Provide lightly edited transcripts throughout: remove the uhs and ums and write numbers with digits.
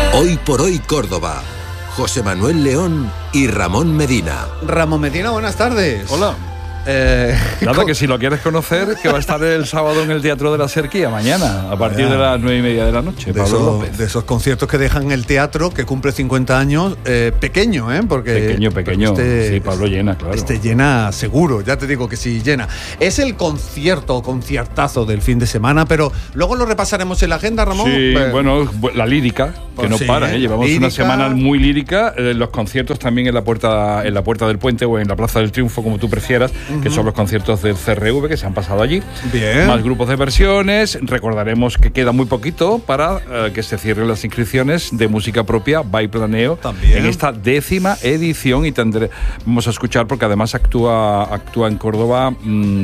Hoy por hoy Córdoba. José Manuel León y Ramón Medina. Ramón Medina, buenas tardes. Hola. Nada, que si lo quieres conocer, que va a estar el sábado en el Teatro de la Serquía, mañana, a partir de las 9:30 de la noche. De esos conciertos que dejan el teatro, que cumple 50 años, pequeño, porque pequeño. Sí, Pablo llena, claro. Llena seguro, ya te digo que sí, llena. Es el conciertazo del fin de semana, pero luego lo repasaremos en la agenda, Ramón. Sí, bueno, la lírica, que no para, llevamos lírica. Una semana muy lírica, los conciertos también en la puerta del Puente o en la Plaza del Triunfo, como tú prefieras, que son los conciertos del CRV que se han pasado allí. Bien. Más grupos de versiones. Recordaremos que queda muy poquito para que se cierren las inscripciones de música propia by Planeo también en esta 10ª edición, y vamos a escuchar, porque además actúa en Córdoba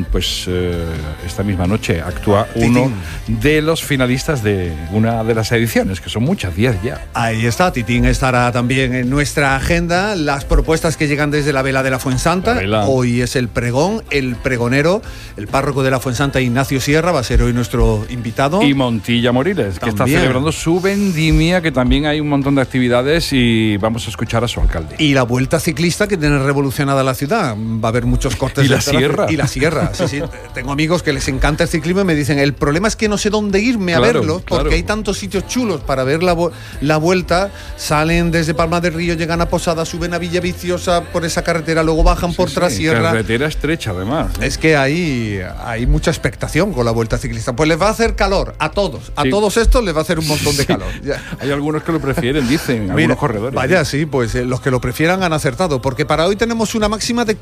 esta misma noche actúa uno de los finalistas de una de las ediciones, que son muchas, 10 ya. Ahí está, Titín estará también en nuestra agenda. Las propuestas que llegan desde la Vela de la Fuensanta. Hoy es el pregón, el pregonero, el párroco de la Fuensanta, Ignacio Sierra, va a ser hoy nuestro invitado. Y Montilla Moriles, que está celebrando su vendimia, que también hay un montón de actividades, y vamos a escuchar a su alcalde. Y la vuelta ciclista, que tiene revolucionada la ciudad. Va a haber muchos cortes. Y la sierra. Y la sierra, sí. Tengo amigos que les encanta el ciclismo y me dicen, el problema es que no sé dónde irme a verlo, porque hay tantos sitios chulos para ver la vuelta. Salen desde Palma del Río, llegan a Posada, suben a Villaviciosa por esa carretera, luego bajan por Trasierra. Carretera estrecha, además. Es que hay mucha expectación con la vuelta ciclista. Pues les va a hacer calor a todos. A todos estos les va a hacer un montón de calor. Hay algunos que lo prefieren, dicen, algunos corredores. Vaya, sí, pues los que lo prefieran han acertado, porque para hoy tenemos una máxima de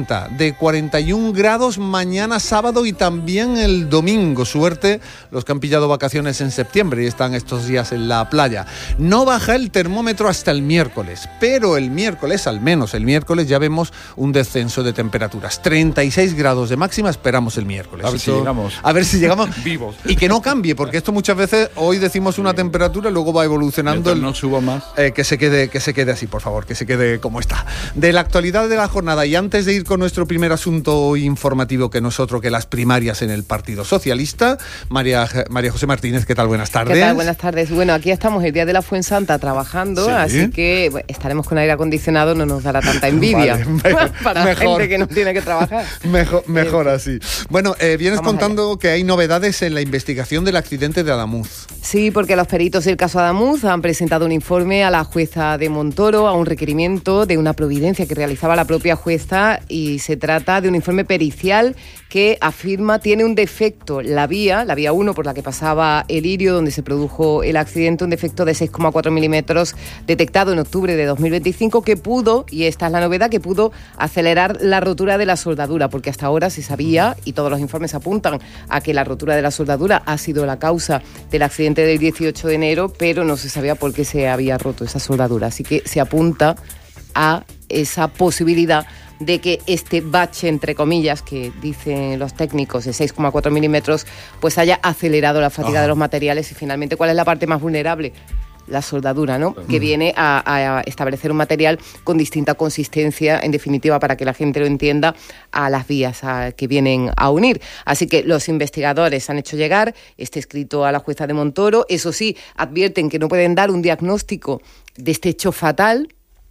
41 grados mañana sábado y también el domingo. Suerte los que han pillado vacaciones en septiembre y están estos días en la playa. No baja el termómetro hasta el miércoles, pero el miércoles, al menos el miércoles, ya vemos un descenso de temperaturas. 36 grados de máxima esperamos el miércoles. A ver si llegamos vivos. Y que no cambie, porque esto muchas veces, hoy decimos una temperatura, luego va evolucionando. No suba más. Que se quede así, por favor, que se quede como está. De la actualidad de la jornada, y antes de ir con nuestro primer asunto informativo, que no es otro que las primarias en el Partido Socialista, María José Martínez, ¿qué tal? Buenas tardes. ¿Qué tal? Buenas tardes. Bueno, aquí estamos el día de la Fuensanta trabajando, así que estaremos con aire acondicionado, no nos dará tanta envidia. Para la gente que no tiene que trabajar. Mejor así. Bueno, vienes contando que hay novedades en la investigación del accidente de Adamuz. Sí, porque los peritos del caso Adamuz han presentado un informe a la jueza de Montoro, a un requerimiento de una providencia que realizaba la propia jueza, y se trata de un informe pericial que afirma tiene un defecto la vía 1 por la que pasaba el Lirio, donde se produjo el accidente, un defecto de 6,4 milímetros detectado en octubre de 2025 que pudo, y esta es la novedad, que pudo acelerar la rotura de la soldadura, porque hasta ahora se sabía, y todos los informes apuntan a que la rotura de la soldadura ha sido la causa del accidente del 18 de enero, pero no se sabía por qué se había roto esa soldadura. Así que se apunta a esa posibilidad de que este bache, entre comillas, que dicen los técnicos, de 6,4 milímetros, pues haya acelerado la fatiga de los materiales. Y finalmente, ¿cuál es la parte más vulnerable? La soldadura, ¿no? Que viene a establecer un material con distinta consistencia, en definitiva, para que la gente lo entienda, a las vías que vienen a unir. Así que los investigadores han hecho llegar este escrito a la jueza de Montoro. Eso sí, advierten que no pueden dar un diagnóstico de este hecho fatal,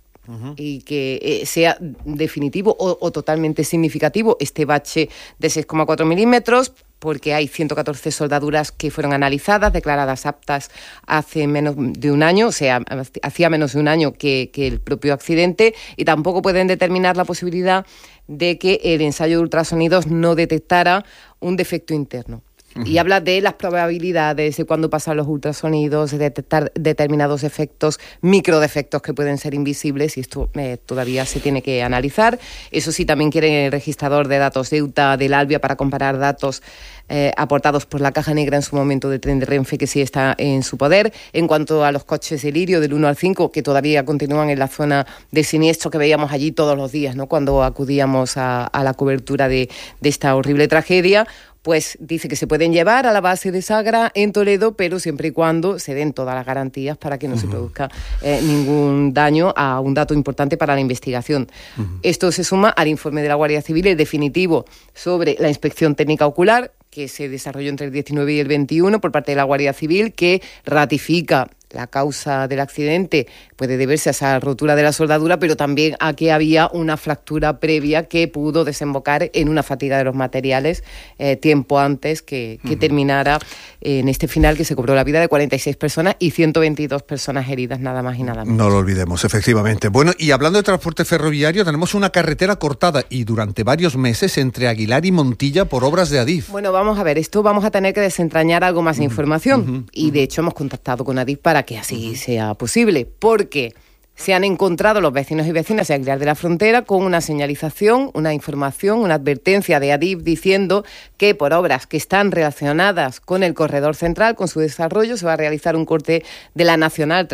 y que sea definitivo o totalmente significativo este bache de 6,4 milímetros, porque hay 114 soldaduras que fueron analizadas, declaradas aptas hace menos de un año, o sea, hacía menos de un año que el propio accidente, y tampoco pueden determinar la posibilidad de que el ensayo de ultrasonidos no detectara un defecto interno. Y habla de las probabilidades de cuando pasan los ultrasonidos, de detectar determinados efectos, microdefectos que pueden ser invisibles, y esto todavía se tiene que analizar. Eso sí, también quiere el registrador de datos de EUTA del Albia para comparar datos aportados por la Caja Negra en su momento del tren de Renfe, que sí está en su poder. En cuanto a los coches de Lirio del 1 al 5, que todavía continúan en la zona de siniestro que veíamos allí todos los días, ¿no?, cuando acudíamos a la cobertura de esta horrible tragedia, pues dice que se pueden llevar a la base de Sagra en Toledo, pero siempre y cuando se den todas las garantías para que no se produzca ningún daño a un dato importante para la investigación. Esto se suma al informe de la Guardia Civil, el definitivo, sobre la inspección técnica ocular, que se desarrolló entre el 19 y el 21 por parte de la Guardia Civil, que ratifica la causa del accidente puede deberse a esa rotura de la soldadura, pero también a que había una fractura previa que pudo desembocar en una fatiga de los materiales tiempo antes que terminara en este final, que se cobró la vida de 46 personas y 122 personas heridas, nada más y nada menos. No lo olvidemos, efectivamente. Bueno, y hablando de transporte ferroviario, tenemos una carretera cortada y durante varios meses entre Aguilar y Montilla por obras de Adif. Bueno, vamos a ver, esto vamos a tener que desentrañar algo más de información y de hecho hemos contactado con Adif para que así sea posible, porque se han encontrado los vecinos y vecinas de Aguilar de la Frontera con una señalización, una información, una advertencia de Adif diciendo que por obras que están relacionadas con el corredor central, con su desarrollo, se va a realizar un corte de la Nacional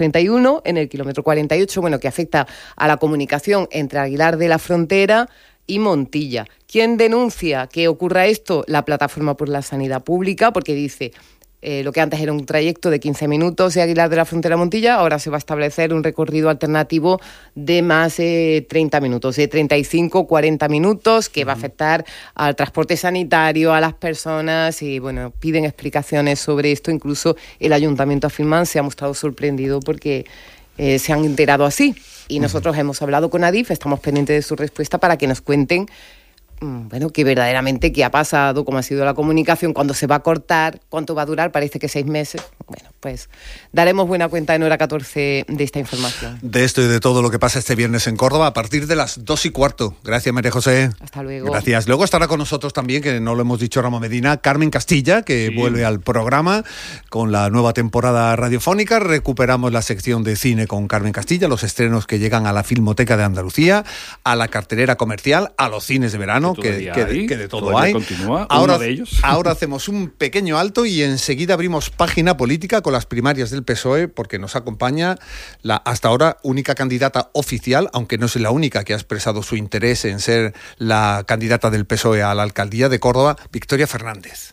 331 en el kilómetro 48, bueno, que afecta a la comunicación entre Aguilar de la Frontera y Montilla. ¿Quién denuncia que ocurra esto? La Plataforma por la Sanidad Pública, porque dice... lo que antes era un trayecto de 15 minutos de Aguilar de la Frontera a Montilla, ahora se va a establecer un recorrido alternativo de más de 30 minutos, de 35, 40 minutos, que va a afectar al transporte sanitario, a las personas, y bueno, piden explicaciones sobre esto. Incluso el Ayuntamiento afirman se ha mostrado sorprendido porque se han enterado así. Y nosotros hemos hablado con Adif, estamos pendientes de su respuesta para que nos cuenten bueno, que verdaderamente qué ha pasado, cómo ha sido la comunicación, cuándo se va a cortar, cuánto va a durar, parece que 6 meses. Bueno, pues daremos buena cuenta en hora 14 de esta información. De esto y de todo lo que pasa este viernes en Córdoba a partir de las 2:15. Gracias, María José. Hasta luego. Gracias. Luego estará con nosotros también, que no lo hemos dicho, Ramón Medina, Carmen Castilla, que vuelve al programa con la nueva temporada radiofónica. Recuperamos la sección de cine con Carmen Castilla, los estrenos que llegan a la Filmoteca de Andalucía, a la cartelera comercial, a los cines de verano, que de todo hay. Continúa, ahora, uno de ellos. Ahora hacemos un pequeño alto y enseguida abrimos página política con las primarias del PSOE, porque nos acompaña la hasta ahora única candidata oficial, aunque no es la única que ha expresado su interés en ser la candidata del PSOE a la alcaldía de Córdoba, Victoria Fernández.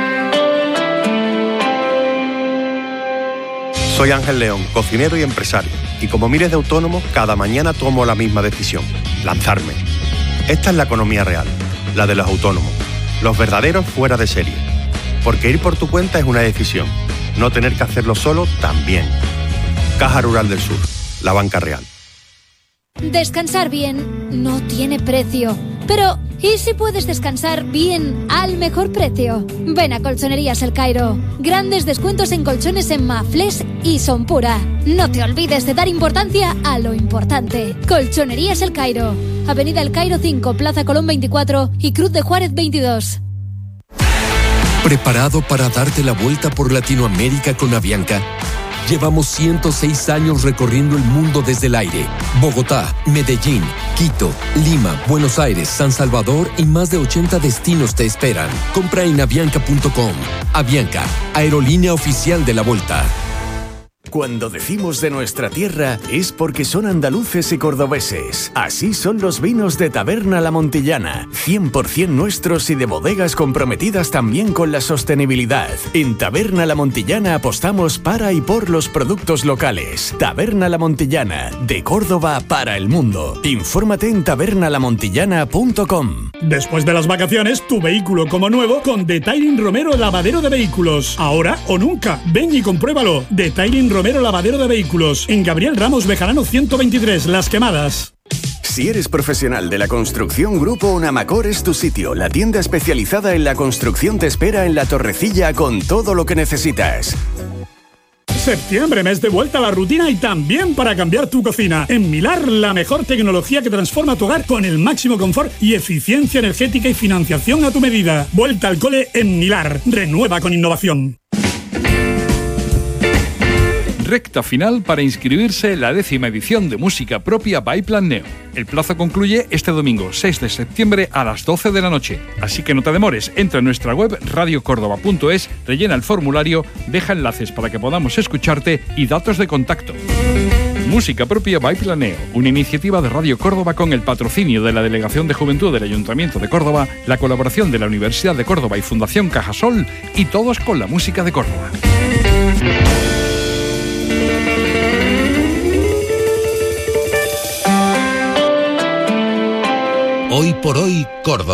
Soy Ángel León, cocinero y empresario, y como miles de autónomos, cada mañana tomo la misma decisión: lanzarme. Esta es la economía real, la de los autónomos, los verdaderos fuera de serie. Porque ir por tu cuenta es una decisión, no tener que hacerlo solo también. Caja Rural del Sur, la banca real. Descansar bien no tiene precio. Pero, ¿y si puedes descansar bien al mejor precio? Ven a Colchonerías El Cairo. Grandes descuentos en colchones en Mafles y Sonpura. No te olvides de dar importancia a lo importante. Colchonerías El Cairo. Avenida El Cairo 5, Plaza Colón 24 y Cruz de Juárez 22. ¿Preparado para darte la vuelta por Latinoamérica con Avianca? Llevamos 106 años recorriendo el mundo desde el aire. Bogotá, Medellín, Quito, Lima, Buenos Aires, San Salvador y más de 80 destinos te esperan. Compra en avianca.com. Avianca, aerolínea oficial de la Volta. Cuando decimos de nuestra tierra es porque son andaluces y cordobeses. Así son los vinos de Taberna La Montillana, 100% nuestros y de bodegas comprometidas también con la sostenibilidad. En Taberna La Montillana apostamos para y por los productos locales. Taberna La Montillana, de Córdoba para el mundo. Infórmate en tabernalamontillana.com. Después de las vacaciones, tu vehículo como nuevo con Detailing Romero Lavadero de Vehículos. Ahora o nunca. Ven y compruébalo. Detailing Romero Lavadero de Vehículos, en Gabriel Ramos Bejarano 123, Las Quemadas. Si eres profesional de la construcción, Grupo Unamacor es tu sitio. La tienda especializada en la construcción te espera en La Torrecilla con todo lo que necesitas. Septiembre, mes de vuelta a la rutina y también para cambiar tu cocina. En Milar, la mejor tecnología que transforma tu hogar con el máximo confort y eficiencia energética y financiación a tu medida. Vuelta al cole en Milar. Renueva con innovación. Recta final para inscribirse en la 10ª edición de Música Propia by Plan Neo. El plazo concluye este domingo 6 de septiembre a las 12 de la noche. Así que no te demores, entra en nuestra web radiocordoba.es, rellena el formulario, deja enlaces para que podamos escucharte y datos de contacto. Música Propia by Plan Neo, una iniciativa de Radio Córdoba con el patrocinio de la Delegación de Juventud del Ayuntamiento de Córdoba, la colaboración de la Universidad de Córdoba y Fundación Cajasol, y todos con la música de Córdoba. Hoy por hoy, Córdoba.